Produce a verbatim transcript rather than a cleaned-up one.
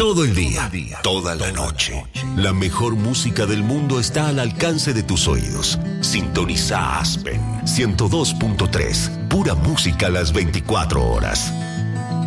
Todo el día, toda la noche. La mejor música del mundo está al alcance de tus oídos. Sintoniza Aspen ciento dos punto tres. Pura música las veinticuatro horas.